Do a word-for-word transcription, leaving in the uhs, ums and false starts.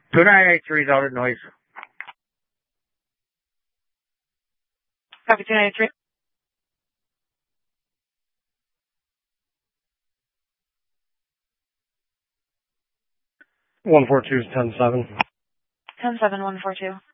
two nine eight three is out of noise. Copy two nine eight three. one four two is ten seven. ten seven, one four two.